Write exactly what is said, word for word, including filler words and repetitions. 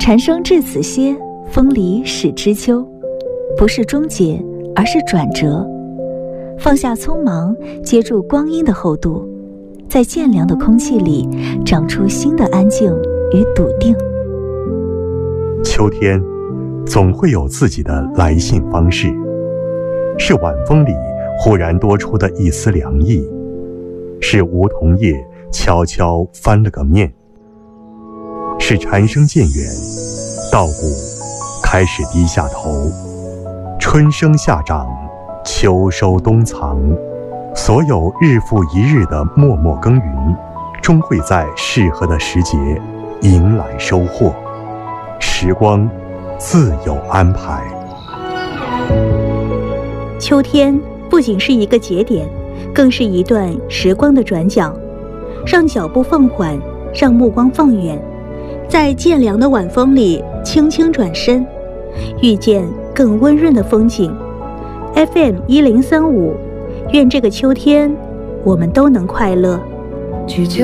蝉声至此歇，风离始知秋。不是终结，而是转折。放下匆忙，接住光阴的厚度，在渐凉的空气里长出新的安静与笃定。 秋天总会有自己的来信方式，是晚风里忽然多出的一丝凉意，是梧桐叶悄悄翻了个面，是蝉声渐远，稻谷开始低下头，春生夏长，秋收冬藏，所有日复一日的默默耕耘，终会在适合的时节迎来收获。时光自有安排。 秋天不仅是一个节点，更是一段时光的转角，让脚步放缓，让目光放远，在渐凉的晚风里轻轻转身，遇见更温润的风景。 F M 一零三五，愿这个秋天我们都能快乐。 去秋